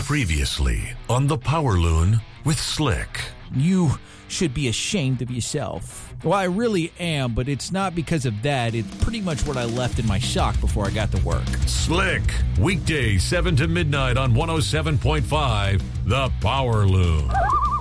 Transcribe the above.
Previously on the Power Loon with Slick. You should be ashamed of yourself. Well, I really am, but it's not because of that. It's pretty much what I left in my sock before I got to work. Slick, weekdays 7 to midnight on 107.5, the Power Loon.